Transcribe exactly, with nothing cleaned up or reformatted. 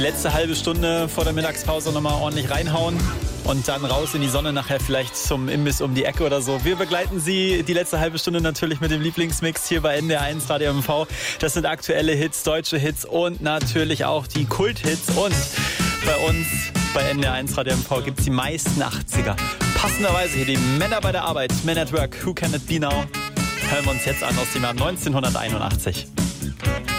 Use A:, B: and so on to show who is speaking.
A: Letzte halbe Stunde vor der Mittagspause nochmal ordentlich reinhauen und dann raus in die Sonne, nachher vielleicht zum Imbiss um die Ecke oder so. Wir begleiten Sie die letzte halbe Stunde natürlich mit dem Lieblingsmix hier bei N D R eins Radio M V. Das sind aktuelle Hits, deutsche Hits und natürlich auch die Kulthits. Und bei uns bei N D R eins Radio M V gibt es die meisten achtziger. Passenderweise hier die Männer bei der Arbeit, Men at Work, Who Can It Be Now? Hören wir uns jetzt an aus dem Jahr neunzehnhunderteinundachtzig.